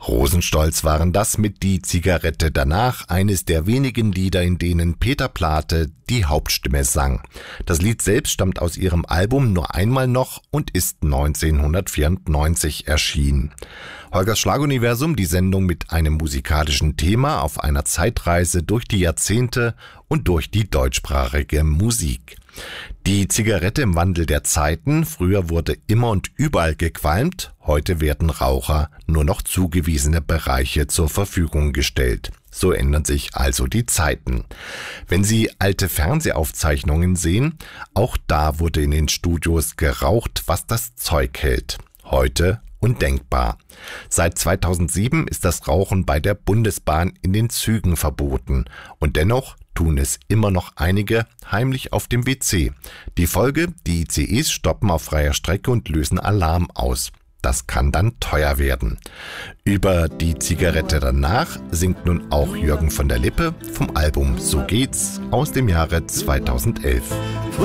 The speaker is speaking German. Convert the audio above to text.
Rosenstolz waren das mit Die Zigarette danach, eines der wenigen Lieder, in denen Peter Plate die Hauptstimme sang. Das Lied selbst stammt aus ihrem Album Nur einmal noch und ist 1994 erschienen. Holgers Schlaguniversum, die Sendung mit einem musikalischen Thema auf einer Zeitreise durch die Jahrzehnte und durch die deutschsprachige Musik. Die Zigarette im Wandel der Zeiten. Früher wurde immer und überall gequalmt, heute werden Raucher nur noch zugewiesene Bereiche zur Verfügung gestellt. So ändern sich also die Zeiten. Wenn Sie alte Fernsehaufzeichnungen sehen, auch da wurde in den Studios geraucht, was das Zeug hält. Heute undenkbar. Seit 2007 ist das Rauchen bei der Bundesbahn in den Zügen verboten. Und dennoch tun es immer noch einige heimlich auf dem WC. Die Folge: die ICEs stoppen auf freier Strecke und lösen Alarm aus. Das kann dann teuer werden. Über Die Zigarette danach singt nun auch Jürgen von der Lippe vom Album So geht's aus dem Jahre 2011.